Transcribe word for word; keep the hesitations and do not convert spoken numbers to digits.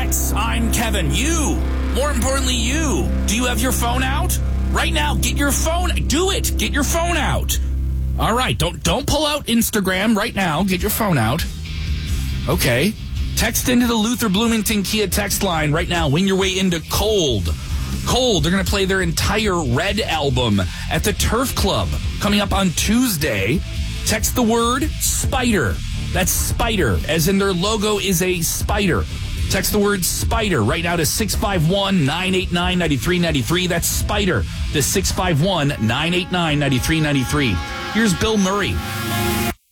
X. I'm Kevin. You. More importantly, you. Do you have your phone out? Right now, get your phone. Do it. Get your phone out. All right. Don't don't pull out Instagram right now. Get your phone out. Okay. Text into the Luther Bloomington Kia text line right now. Wing your way into Cold. Cold, they're going to play their entire Red album at the Turf Club coming up on Tuesday. Text the word spider. That's spider, as in their logo is a spider. Text the word spider right now to six five one, nine eight nine, nine three nine three. That's spider to six five one, nine eight nine, nine three nine three. Here's Bill Murray.